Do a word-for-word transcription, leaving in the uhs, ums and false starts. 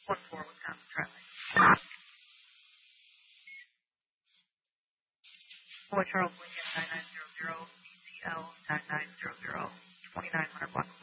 one four Wisconsin traffic. Boy Charles Lincoln nine nine zero zero, D C L nine nine zero zero, twenty-nine hundred block